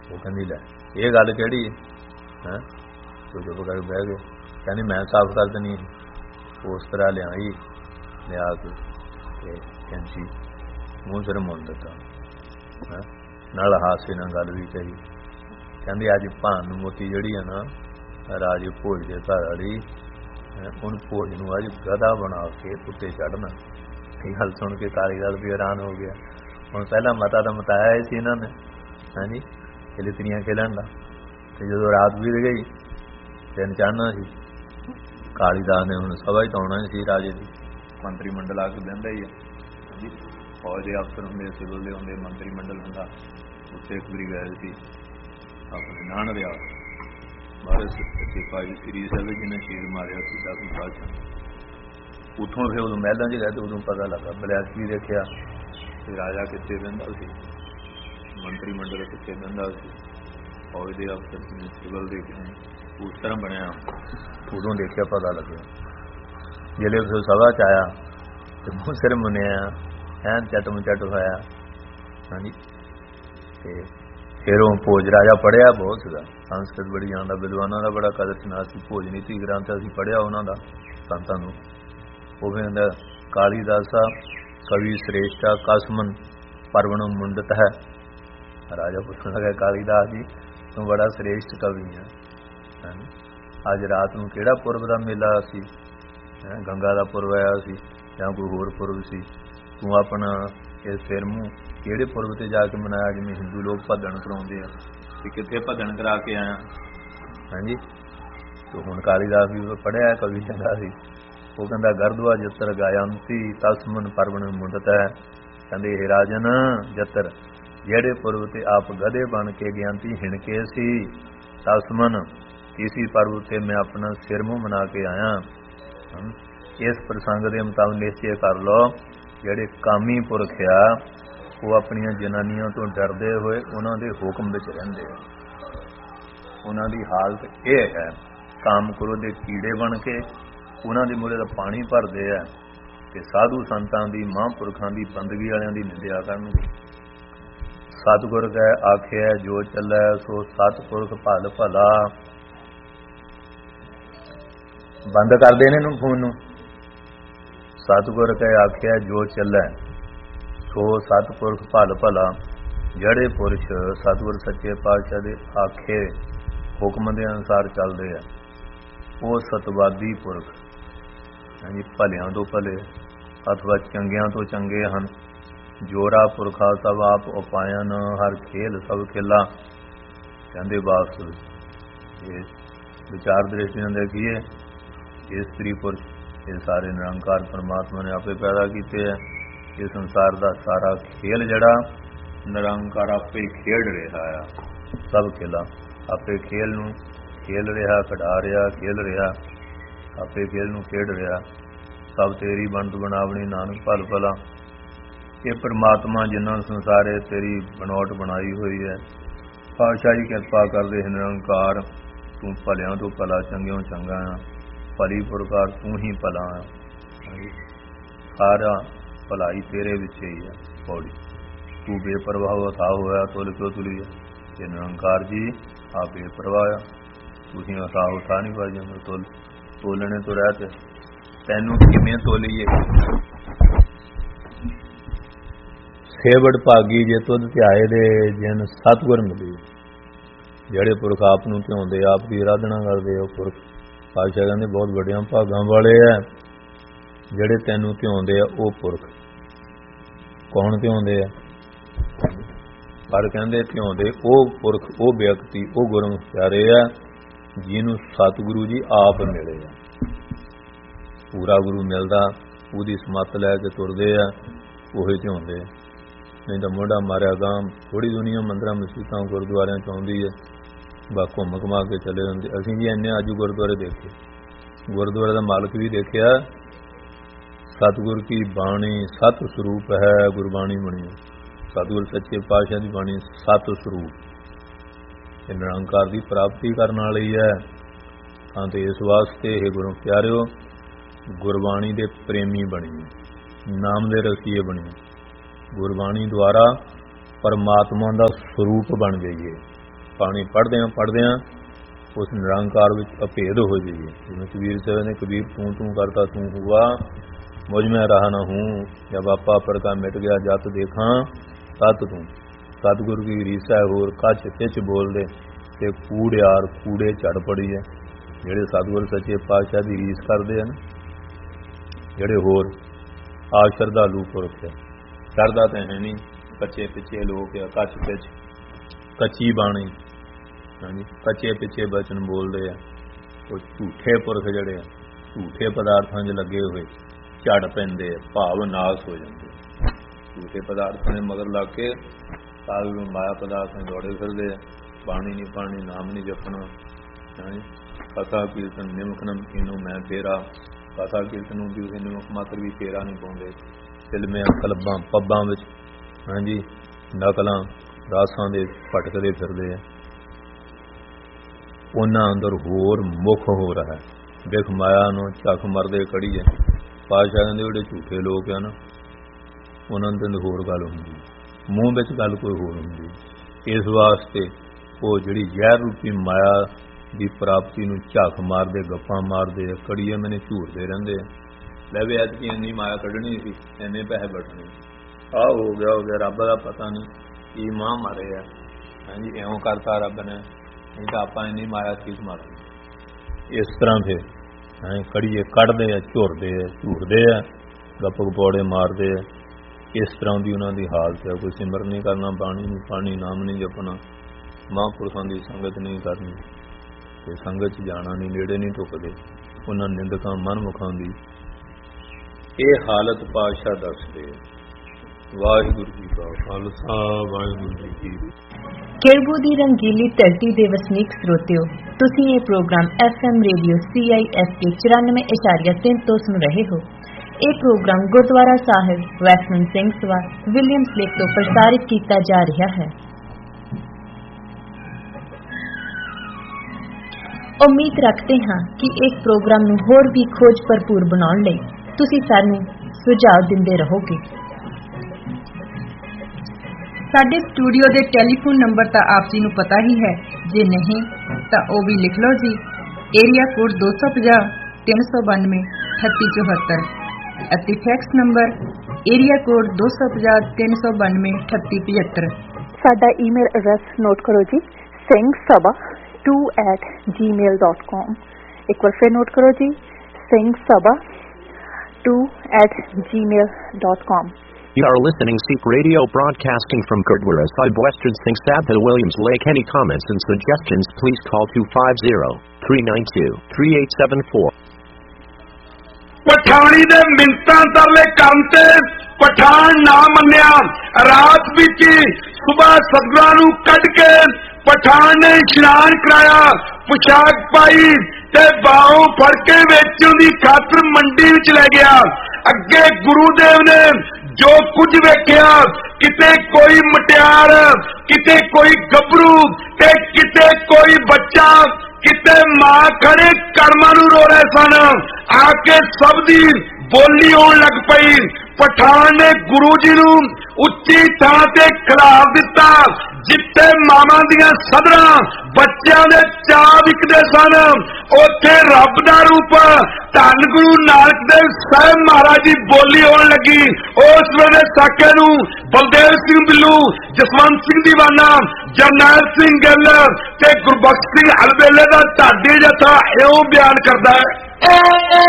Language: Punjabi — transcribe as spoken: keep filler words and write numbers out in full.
ਉਹ ਕਹਿੰਦੀ ਲੈ ਇਹ ਗੱਲ ਕਿਹੜੀ ਹੈ। ਤੂੰ ਚੁੱਪ ਕਰਕੇ ਬਹਿ ਗਏ। ਕਹਿੰਦੀ ਮੈਂ ਸਾਫ਼ ਕਰ ਦੇਣੀ। ਉਸ ਤਰ੍ਹਾਂ ਲਿਆਈ, ਲਿਆ ਕੇ ਤੇ ਕੈਂਚੀ ਮੂੰਹ ਸਿਰ ਮੁੰਨ ਦਿੱਤਾ। ਹੈਂ ਨਾਲ ਹਾਸੇ ਨਾਲ ਗੱਲ ਵੀ ਕਹੀ। ਕਹਿੰਦੀ ਅੱਜ ਭਾਨ ਮੋਤੀ ਜਿਹੜੀ ਆ ਨਾ ਰਾਜੇ ਭੋਜ ਦੇ ਘਰ ਵਾਲੀ, ਉਹਨੂੰ ਭੋਜ ਨੂੰ ਅੱਜ ਗਧਾ ਬਣਾ ਕੇ ਉੱਤੇ ਚੜ੍ਹਨਾ। ਇਹ ਗੱਲ ਸੁਣ ਕੇ ਕਾਲੀਦਾਸ ਵੀ ਹੈਰਾਨ ਹੋ ਗਿਆ। ਹੁਣ ਪਹਿਲਾਂ ਮਤਾ ਤਾਂ ਮਤਾਇਆ ਹੀ ਸੀ ਇਹਨਾਂ ਨੇ, ਹਾਂਜੀ ਖਿਲਤਰੀਆਂ ਖੇਲਣ ਦਾ। ਤੇ ਜਦੋਂ ਰਾਤ ਬੀਤ ਗਈ ਦਿਨ ਚੜ੍ਹਨਾ ਸੀ, ਕਾਲੀਦਾਸ ਨੇ ਹੁਣ ਸਭਾ 'ਚ ਆਉਣਾ ਸੀ ਰਾਜੇ ਦੀ। ਮੰਤਰੀ ਮੰਡਲ ਆ ਕੇ ਬਹਿੰਦਾ ਹੀ ਆ, ਹਾਂਜੀ ਫੌਜ ਦੇ ਅਫਸਰ ਹੁੰਦੇ, ਸਿਵਲ ਦੇ ਹੁੰਦੇ, ਮੰਤਰੀ ਮੰਡਲ ਹੁੰਦਾ। ਉੱਥੇ ਇੱਕ ਵਾਰੀ ਗਏ ਸੀ ਆਪਣੇ ਨਾਨ ਰਿਆ ਮਹਾਰਾਜ ਸੱਚੇ ਪਾਤਸ਼ਾਹ ਸ੍ਰੀ ਸਾਹਿਬ ਜੀ ਨੇ ਸ਼ੇਰ ਮਾਰਿਆ ਸੀ ਦਸਵੇਂ ਪਾਤਸ਼ਾਹ। ਉੱਥੋਂ ਫਿਰ ਉਦੋਂ ਮਹਿਲਾਂ 'ਚ ਗਏ ਤੇ ਉਦੋਂ ਪਤਾ ਲੱਗਾ। ਬਲੈਕੀ ਦੇਖਿਆ ਤੇ ਰਾਜਾ ਕਿੱਥੇ ਬਹਿੰਦਾ ਸੀ, ਮੰਤਰੀ ਮੰਡਲ ਕਿੱਥੇ ਬਹਿੰਦਾ ਸੀ, ਫੌਜ ਦੇ ਅਫਸਰ ਸੀ, ਸਿਵਲ ਦੇ ਉਸ ਤਰ੍ਹਾਂ ਬਣਿਆ। ਉਦੋਂ ਦੇਖਿਆ ਪਤਾ ਲੱਗਿਆ। ਜਿਹੜੇ ਉਸ ਸਭਾ 'ਚ ਆਇਆ ਤੇ ਮੂੰਹ ਸਿਰ ਮੁੰਨਿਆ, ਐਨ ਚੱਟ ਮੁਚੱਟ ਹੋਇਆ, ਹਾਂਜੀ। ਤੇ ਫਿਰ ਉਹ ਭੋਜ ਰਾਜਾ ਪੜ੍ਹਿਆ ਬਹੁਤ ਸੀਗਾ, ਸੰਸਕ੍ਰਿਤ ਬੜੀ ਜਾਣਦਾ, ਵਿਦਵਾਨਾਂ ਦਾ ਬੜਾ ਕਦਰ ਸਨਾਹ ਸੀ। ਭੋਜ ਨੀਤੀ ਗ੍ਰੰਥ ਅਸੀਂ ਪੜ੍ਹਿਆ ਉਹਨਾਂ ਦਾ ਸੰਤਾਂ ਨੂੰ। ਉਹ ਵੀ ਕਹਿੰਦਾ ਕਾਲੀਦਾਸਾ ਕਵੀ ਸ੍ਰੇਸ਼ਟਾ ਕਸਮਨ ਪਰਵਣ ਮੁੰਡਤ ਹੈ। ਰਾਜਾ ਪੁੱਛਣ ਲੱਗਾ ਕਾਲੀਦਾਸ ਜੀ ਤੂੰ ਬੜਾ ਸ੍ਰੇਸ਼ਟ ਕਵੀ ਹੈ, ਅੱਜ ਰਾਤ ਨੂੰ ਕਿਹੜਾ ਪੁਰਬ ਦਾ ਮੇਲਾ ਸੀ, ਗੰਗਾ ਦਾ ਪੁਰਬ ਆਇਆ ਸੀ ਜਾਂ ਕੋਈ ਹੋਰ ਪੁਰਬ ਸੀ, ਤੂੰ ਆਪਣਾ ਇਹ ਸਿਰ ਮੂੰਹ ਕਿਹੜੇ ਪੁਰਬ ਤੇ ਜਾ ਕੇ ਮਨਾਇਆ, ਜਿਵੇਂ ਹਿੰਦੂ ਲੋਕ ਭੱਦਣ ਕਰਾਉਂਦੇ ਆ, ਤੇ ਕਿੱਥੇ ਭੱਦਣ ਕਰਾ ਕੇ ਆਇਆ, ਹਾਂਜੀ। ਤੇ ਹੁਣ ਕਾਲੀਦਾਸ ਵੀ ਪੜ੍ਹਿਆ ਕਵੀ ਚੰਗਾ ਸੀ। ਉਹ ਕਹਿੰਦਾ ਗਰਦਵਾ ਜੱਤਰ ਗਾਇੰਤੀ ਤਸਮਨ ਪਰਵਣ ਮੁੰਡਤ ਹੈ। ਕਹਿੰਦੇ ਇਹ ਰਾਜਨ ਜੱਤਰ ਜਿਹੜੇ ਪੁਰਬ ਤੇ ਆਪ ਗਧੇ ਬਣ ਕੇ ਗਿਆੰਤੀ ਹਿਣਕੇ ਸੀ, ਤਸਮਨ ਇਸੀ ਪਰਬ ਤੇ ਮੈਂ ਆਪਣਾ ਸਿਰ ਮੂੰਹ ਮਨਾ ਕੇ ਆਇਆ। ਇਸ ਪ੍ਰਸੰਗ ਦੇ ਮੁਤਾਬਕ ਨਿਸ਼ਚੈ ਕਰ ਲਓ ਜਿਹੜੇ ਕਾਮੀ ਪੁਰਖ ਆ ਉਹ ਆਪਣੀਆਂ ਜਨਾਨੀਆਂ ਤੋਂ ਡਰਦੇ ਹੋਏ ਉਹਨਾਂ ਦੇ ਹੁਕਮ ਵਿੱਚ ਰਹਿੰਦੇ ਆ। ਉਹਨਾਂ ਦੀ ਹਾਲਤ ਇਹ ਹੈ, ਕਾਮ ਕ੍ਰੋਧ ਦੇ ਕੀੜੇ ਬਣ ਕੇ ਉਹਨਾਂ ਦੇ ਮੂਹਰੇ ਦਾ ਪਾਣੀ ਭਰਦੇ ਆ ਤੇ ਸਾਧੂ ਸੰਤਾਂ ਦੀ, ਮਹਾਂਪੁਰਖਾਂ ਦੀ, ਬੰਦਗੀ ਵਾਲਿਆਂ ਦੀ ਨਿੰਦਿਆ ਕਰਨਗੇ। ਸਤਿਗੁਰ ਕਹੈ ਆਖਿਆ ਜੋ ਚੱਲੈ ਸੋ ਸਤਿਪੁਰਖ ਭਲ ਭਲਾ। ਬੰਦ ਕਰਦੇ ਨੇ ਇਹਨੂੰ ਫੋਨ ਨੂੰ। ਸਤਿਗੁਰ ਕਹੈ ਆਖਿਆ ਜੋ ਚੱਲੈ ਸੋ ਸਤਿਪੁਰਖ ਭਲ ਭਲਾ। ਜਿਹੜੇ ਪੁਰਸ਼ ਸਤਿਗੁਰ ਸੱਚੇ ਪਾਤਸ਼ਾਹ ਦੇ ਆਖੇ ਹੁਕਮ ਦੇ ਅਨੁਸਾਰ ਚੱਲਦੇ ਆ ਉਹ ਸਤਵਾਦੀ ਪੁਰਖ, ਹਾਂਜੀ ਭਲਿਆਂ ਤੋਂ ਭਲੇ ਅਥਵਾ ਚੰਗਿਆਂ ਤੋਂ ਚੰਗੇ ਹਨ। ਜੋਰਾ ਪੁਰਖਾ ਸਭ ਆਪ ਉਪਾਇਨ ਹਰ ਖੇਲ ਸਭ ਖੇਲਾ। ਕਹਿੰਦੇ ਵਾਸਤਵ ਇਹ ਵਿਚਾਰ ਦ੍ਰਿਸ਼ਟੀ ਨਾਲ ਦੇਖੀਏ, ਇਹ ਸਤਰੀ ਪੁਰਸ਼ ਇਹ ਸਾਰੇ ਨਿਰੰਕਾਰ ਪਰਮਾਤਮਾ ਨੇ ਆਪੇ ਪੈਦਾ ਕੀਤੇ ਹੈ। ਇਹ ਸੰਸਾਰ ਦਾ ਸਾਰਾ ਖੇਲ ਜਿਹੜਾ ਨਿਰੰਕਾਰ ਆਪੇ ਖੇਡ ਰਿਹਾ ਆ, ਸਭ ਖੇਲਾ ਆਪੇ ਖੇਲ ਨੂੰ ਖੇਲ ਰਿਹਾ, ਖਿਡਾ ਰਿਹਾ, ਖੇਲ ਰਿਹਾ, ਆਪੇ ਖੇਲ ਨੂੰ ਖੇਡ ਰਿਹਾ। ਸਭ ਤੇਰੀ ਬਣਤ ਬਣਾਵਣੀ ਨਾਨਕ ਭਲ ਭਲਾ। ਇਹ ਪਰਮਾਤਮਾ ਜਿਨ੍ਹਾਂ ਸੰਸਾਰੇ ਤੇਰੀ ਬਣਾਵਟ ਬਣਾਈ ਹੋਈ ਹੈ, ਪਾਤਸ਼ਾਹੀ ਕਿਰਪਾ ਕਰਦੇ ਨਿਰੰਕਾਰ ਤੂੰ ਭਲਿਆਂ ਤੋਂ ਭਲਾ, ਚੰਗਿਓਂ ਚੰਗਾ ਆ, ਭਲੀ ਪੁਰਕਾਰ ਤੂੰ ਹੀ ਭਲਾ ਆ। ਸਾਰਾ ਭਲਾਈ ਤੇਰੇ ਵਿੱਚ ਹੀ ਹੈ। ਪੌੜੀ ਤੂੰ ਬੇਪਰਵਾਹ ਅਥਾ ਹੋਇਆ ਤੁਲ ਕਿਉਂ ਤੁਲੀ ਹੈ। ਇਹ ਨਿਰੰਕਾਰ ਜੀ ਆ ਬੇਪਰਵਾਹ ਆ, ਤੁਸੀਂ ਅਥਾ ਉਠਾ ਨਹੀਂ ਪਾ ਜਾਂਦੇ। ਤੁਲ ਤੋਲਣੇ ਤੋਂ ਰਹਿ ਤੇ ਤੈਨੂੰ ਕਿਵੇਂ ਤੋਲੀਏ। ਸੇਵੜ ਭਾਗੀ ਜੇ ਤੁਧ ਧਿਆਏ ਦੇ ਜਿਨ ਸਤਿਗੁਰ ਮਿਲੇ। ਜਿਹੜੇ ਪੁਰਖ ਆਪ ਨੂੰ ਧਿਆਉਂਦੇ, ਆਪ ਦੀ ਆਰਾਧਨਾ ਕਰਦੇ ਉਹ ਪੁਰਖ ਪਾਤਸ਼ਾਹ ਕਹਿੰਦੇ ਬਹੁਤ ਵੱਡਿਆਂ ਭਾਗਾਂ ਵਾਲੇ ਆ। ਜਿਹੜੇ ਤੈਨੂੰ ਧਿਆਉਂਦੇ ਆ ਉਹ ਪੁਰਖ ਕੌਣ ਧਿਆਉਂਦੇ ਆ? ਪਰ ਕਹਿੰਦੇ ਧਿਆਉਂਦੇ ਉਹ ਪੁਰਖ, ਉਹ ਵਿਅਕਤੀ, ਉਹ ਗੁਰਮੁਖ ਪਿਆਰੇ ਆ ਜਿਹਨੂੰ ਸਤਿਗੁਰੂ ਜੀ ਆਪ ਮਿਲੇ ਆ। ਪੂਰਾ ਗੁਰੂ ਮਿਲਦਾ, ਉਹਦੀ ਸਮੱਤ ਲੈ ਕੇ ਤੁਰਦੇ ਆ, ਉਹੀ ਧਿਆਉਂਦੇ ਆ। ਨਹੀਂ ਤਾਂ ਮੋਢਾ ਮਾਰਿਆ ਗਾਂ ਥੋੜ੍ਹੀ ਦੁਨੀਆ ਮੰਦਰਾਂ ਮਸੀਤਾਂ ਗੁਰਦੁਆਰਿਆਂ 'ਚ ਆਉਂਦੀ ਹੈ, ਬਾ ਘੁੰਮ ਘੁਮਾ ਕੇ ਚਲੇ ਜਾਂਦੇ। ਅਸੀਂ ਵੀ ਇੰਨੇ ਅੱਜ ਗੁਰਦੁਆਰੇ ਦੇਖੇ, ਗੁਰਦੁਆਰੇ ਦਾ ਮਾਲਕ ਵੀ ਦੇਖਿਆ। ਸਤਿਗੁਰ ਕੀ ਬਾਣੀ ਸਤ ਸਰੂਪ ਹੈ, ਗੁਰਬਾਣੀ ਬਣੀ ਹੈ। ਸਤਿਗੁਰ ਸੱਚੇ ਪਾਤਸ਼ਾਹ ਦੀ ਬਾਣੀ ਸਤ ਸਰੂਪ ਇਹ ਨਿਰੰਕਾਰ ਦੀ ਪ੍ਰਾਪਤੀ ਕਰਨ ਵਾਲੀ ਹੈ। ਤਾਂ ਤੇ ਇਸ ਵਾਸਤੇ ਇਹ ਗੁਰੂ ਪਿਆਰਿਓ ਗੁਰਬਾਣੀ ਦੇ ਪ੍ਰੇਮੀ ਬਣੀਏ, ਨਾਮ ਦੇ ਰਸੀਏ ਬਣੀਏ। ਗੁਰਬਾਣੀ ਦੁਆਰਾ ਪਰਮਾਤਮਾ ਦਾ ਸਰੂਪ ਬਣ ਜਾਈਏ। ਪਾਣੀ ਪੜ੍ਹਦਿਆਂ ਪੜ੍ਹਦਿਆਂ ਉਸ ਨਿਰੰਕਾਰ ਵਿੱਚ ਅਭੇਦ ਹੋ ਜਾਈਏ। ਜਿਵੇਂ ਕਬੀਰ ਸਾਹਿਬ ਨੇ ਕਬੀਰ ਤੂੰ ਤੂੰ ਕਰਤਾ ਤੂੰ ਹੁਆ ਮੁਝ ਮੈਂ ਰਹਾ ਨਾ ਹੂੰ, ਜਬ ਆਪਾ ਪਰ ਕਾ ਮਿਟ ਗਿਆ ਜਤ ਦੇਖਾਂ ਤਤ ਤੂੰ। ਸਤਿਗੁਰੂ ਕੀ ਰੀਸ ਹੈ ਹੋਰ ਕੱਚ ਪਿੱਛ ਬੋਲਦੇ ਤੇ ਕੂੜਿਆਰ ਕੂੜੇ ਝੜ ਪੜੀ ਹੈ। ਜਿਹੜੇ ਸਤਿਗੁਰ ਸੱਚੇ ਪਾਤਸ਼ਾਹ ਦੀ ਰੀਸ ਕਰਦੇ ਹਨ, ਜਿਹੜੇ ਹੋਰ ਆ ਸ਼ਰਧਾਲੂ ਪੁਰਖ ਹੈ, ਸ਼ਰਧਾ ਤਾਂ ਹੈ ਨਹੀਂ, ਕੱਚੇ ਪਿੱਛੇ ਲੋਕ ਆ, ਕੱਚ ਪਿੱਛ ਕੱਚੀ ਬਾਣੀ, ਹਾਂਜੀ ਕੱਚੇ ਪਿੱਛੇ ਬਚਨ ਬੋਲਦੇ ਆ। ਉਹ ਝੂਠੇ ਪੁਰਖ ਜਿਹੜੇ ਆ ਝੂਠੇ ਪਦਾਰਥਾਂ 'ਚ ਲੱਗੇ ਹੋਏ ਝੜ ਪੈਂਦੇ ਆ, ਭਾਵ ਨਾਸ ਹੋ ਜਾਂਦੇ। ਝੂਠੇ ਪਦਾਰਥਾਂ ਦੇ ਮਗਰ ਲੱਗ ਕੇ ਸਾਧੂ ਮਾਇਆ ਪਦਾਰਥਾਂ ਦੌੜੇ ਫਿਰਦੇ ਆ, ਬਾਣੀ ਨਹੀਂ ਪਾਣੀ, ਨਾਮ ਨਹੀਂ ਜਪਣਾ। ਹਾਂਜੀ ਕਥਾ ਕੀਰਤਨ ਨਿਮਕਨਮ ਇਹਨੂੰ ਮੈਂ ਫੇਰਾ, ਕਥਾ ਕੀਰਤਨ ਨੂੰ ਵੀ ਉਸ ਨਿਮਕ ਮਾਤਰ ਵੀ ਫੇਰਾ ਨਹੀਂ ਪਾਉਂਦੇ। ਫਿਲਮਾਂ ਕਲੱਬਾਂ ਪੱਬਾਂ ਵਿੱਚ ਹਾਂਜੀ ਨਕਲਾਂ ਰਾਸਾਂ ਦੇ ਭਟਕਦੇ ਫਿਰਦੇ ਆ। ਉਹਨਾਂ ਅੰਦਰ ਹੋਰ ਮੁੱਖ ਹੋ ਰਿਹਾ, ਦੇਖ ਮਾਇਆ ਨੂੰ ਝੱਕ ਮਰਦੇ ਕੜੀ ਹੈ। ਪਾਤਸ਼ਾਹ ਦੇ ਜਿਹੜੇ ਝੂਠੇ ਲੋਕ ਆ ਨਾ, ਉਹਨਾਂ ਦੇ ਹੋਰ ਗੱਲ ਹੁੰਦੀ, ਮੂੰਹ ਵਿੱਚ ਗੱਲ ਕੋਈ ਹੋਰ ਹੁੰਦੀ। ਇਸ ਵਾਸਤੇ ਉਹ ਜਿਹੜੀ ਜ਼ਹਿਰ ਰੂਪੀ ਮਾਇਆ ਦੀ ਪ੍ਰਾਪਤੀ ਨੂੰ ਝੱਕ ਮਾਰਦੇ, ਗੱਪਾਂ ਮਾਰਦੇ, ਕੜੀਏ ਮੈਨੇ ਝੂਰਦੇ ਰਹਿੰਦੇ। ਲੈ ਵੀ ਐਤਕੀ ਇੰਨੀ ਮਾਇਆ ਕੱਢਣੀ ਸੀ, ਇੰਨੇ ਪੈਸੇ ਬਟਣੇ, ਆਹ ਹੋ ਗਿਆ ਹੋ ਗਿਆ, ਰੱਬ ਦਾ ਪਤਾ ਨਹੀਂ ਕੀ ਮਾਂ ਮਾਰੇ ਆ। ਹਾਂਜੀ ਇਉਂ ਕਰਤਾ ਰੱਬ ਨੇ, ਨਹੀਂ ਤਾਂ ਆਪਾਂ ਇੰਨੀ ਮਾਇਆ ਠੀਕ ਮਾਰਦੇ। ਇਸ ਤਰ੍ਹਾਂ ਫਿਰ ਹੈਂ ਕੜੀਏ ਕੱਢਦੇ ਆ, ਝੁਰਦੇ ਆ, ਝੂਰਦੇ ਆ, ਗੱਪ ਗਪੌੜੇ ਮਾਰਦੇ ਆ। ਇਸ ਤਰ੍ਹਾਂ ਦੀ ਉਹਨਾਂ ਦੀ ਹਾਲਤ ਹੈ। ਕੋਈ ਸਿਮਰਨ ਨਹੀਂ ਕਰਨਾ, ਬਾਣੀ ਨਹੀਂ ਪਾਣੀ, ਨਾਮ ਨਹੀਂ ਜਪਣਾ, ਮਹਾਂਪੁਰਖਾਂ ਦੀ ਸੰਗਤ ਨਹੀਂ ਕਰਨੀ, ਕੋਈ ਸੰਗਤ 'ਚ ਜਾਣਾ ਨਹੀਂ, ਨੇੜੇ ਨਹੀਂ ਟੁੱਕਦੇ ਉਹਨਾਂ ਨਿੰਦਕਾਂ ਮਨਮੁਖਾਂ ਦੀ। ਇਹ ਹਾਲਤ ਪਾਤਸ਼ਾਹ ਦੱਸਦੇ। ਵਾਹਿਗੁਰੂ ਜੀ ਕਾ ਖਾਲਸਾ, ਵਾਹਿਗੁਰੂ ਜੀ ਕੀ ਫਤਿਹ। ਖੇਰਬੂ ਦੀ ਰੰਗੀਲੀ ਧਰਤੀ ਦੇ ਵਸਨੀਕ ਸਰੋਤਿਓ, ਤੁਸੀਂ ਇਹ programme F M radio C I S K ਚੁਰਾਨਵੇਂ ਇਸ਼ਾਰੀਆ ਤਿੰਨ ਤੋਂ ਸੁਣ ਰਹੇ ਹੋ। ਇਹ ਪ੍ਰੋਗਰਾਮ ਗੁਰਦੁਆਰਾ ਸਾਹਿਬ ਵੈਸਟਮਿੰਟ ਸਿੰਘ ਸਭਾ ਵਿਲੀਅਮਸ ਲੇਕ ਤੋਂ ਪ੍ਰਸਾਰਿਤ ਕੀਤਾ ਜਾ ਰਿਹਾ ਹੈ। ਉਮੀਦ ਰੱਖਦੇ ਹਾਂ ਕਿ ਇਸ ਪ੍ਰੋਗਰਾਮ ਨੂੰ ਹੋਰ ਵੀ ਖੋਜ ਭਰਪੂਰ ਬਣਾਉਣ ਲਈ ਤੁਸੀਂ ਸਾਨੂੰ ਸੁਝਾਅ ਦਿੰਦੇ ਰਹੋਗੇ। ਸਾਡੇ ਸਟੂਡੀਓ ਦੇ ਟੈਲੀਫੋਨ ਨੰਬਰ ਤਾਂ ਆਪ ਜੀ ਨੂੰ ਪਤਾ ਹੀ ਹੈ, ਜੇ ਨਹੀਂ ਤਾਂ ਉਹ ਵੀ ਲਿਖ ਲਓ ਜੀ। ਏਰੀਆ ਕੋਡ ਦੋ ਸੌ ਪੰਜਾਹ ਤਿੰਨ ਸੌ ਬਾਨਵੇਂ ਅਠੱਤੀ ਚੌਹੱਤਰ ਅਤੇ ਫੈਕਸ ਨੰਬਰ ਏਰੀਆ ਕੋਡ ਦੋ ਸੌ ਪੰਜਾਹ ਤਿੰਨ ਸੌ ਬਾਨਵੇਂ ਅਠੱਤੀ ਪਝੱਤਰ। ਸਾਡਾ ਈਮੇਲ ਐਡਰੈਸ ਨੋਟ ਕਰੋ ਜੀ, ਸਿੰਘ ਸਭਾ ਟੂ ਐਟ ਜੀ ਮੇਲ ਡਾਟ ਕਾਮ। ਇੱਕ ਵਾਰ ਫਿਰ ਨੋਟ ਕਰੋ ਜੀ, ਸਿੰਘ ਸਭਾ ਟੂ ਐਟ ਜੀ ਮੇਲ dot com. You are listening Seek Radio broadcasting from Gurdwara Sahib Western Singh Sabha Williams Lake. Any comments and suggestions please call two five zero three nine two three eight seven four. Pathani ਦੇ ਮਿੰਤਾਂ ਤਰਲੇ ਕਰਨ ਤੇ ਪਠਾਨ ਨਾ ਮੰਨਿਆ। ਰਾਤ ਵਿੱਚ ਸੁਬਾਹ ਸਤਿਗੁਰਾਂ ਨੂੰ ਕੱਢ ਕੇ ਪਠਾਨ ਨੇ ਇਸ਼ਨਾਨ ਕਰਾਇਆ, ਪੁਸ਼ਾਕ ਪਾਈ ਤੇ ਬਾਹੋਂ ਫੜ ਕੇ ਵੇਚਣ ਦੀ ਖਾਤਰ ਮੰਡੀ ਵਿੱਚ ਲੈ ਗਿਆ। ਅੱਗੇ ਗੁਰੂ ਦੇਵ ਨੇ ਜੋ ਕੁਝ ਵੇਖਿਆ, ਕਿਤੇ ਕੋਈ ਮਟਿਆਰ, ਕਿਤੇ ਕੋਈ ਗੱਭਰੂ ਤੇ ਕਿਤੇ ਕੋਈ ਬੱਚਾ, ਕਿਤੇ ਮਾਂ ਖੜੇ ਕਰਮਾਂ ਨੂੰ ਰੋ ਰਹੇ ਸਨ। ਆ ਕੇ ਸਭ ਦੀ ਬੋਲੀ ਹੋਣ ਲੱਗ ਪਈ। ਪਠਾਨ ਨੇ ਗੁਰੂ ਜੀ ਨੂੰ ਉੱਚੀ ਥਾਂ ਤੇ ਖਿਲਾਰ ਦਿੱਤਾ, ਜਿੱਥੇ ਮਾਵਾਂ ਦੀਆਂ ਸਧਰਾਂ ਬੱਚਿਆਂ ਦੇ ਚਾਅ ਵਿਕਦੇ ਸਨ, ਉੱਥੇ ਰੱਬ ਦਾ ਰੂਪ ਧੰਨ ਗੁਰੂ ਨਾਨਕ ਦੇਵ ਸਾਹਿਬ ਮਹਾਰਾਜ ਦੀ ਬੋਲੀ ਹੋਣ ਲੱਗੀ। ਉਸ ਵੇਲੇ ਸਾਕੇ ਨੂੰ ਬਲਦੇਵ ਸਿੰਘ ਬਿੱਲੂ, ਜਸਵੰਤ ਸਿੰਘ ਦੀਵਾਨਾ, ਜਰਨੈਲ ਸਿੰਘ ਗਿੱਲ ਤੇ ਗੁਰਬਖਸ਼ ਸਿੰਘ ਹਲਵੇਲੇ ਦਾ ਢਾਡੀ ਜਥਾ ਇਉਂ ਬਿਆਨ ਕਰਦਾ ਹੈ।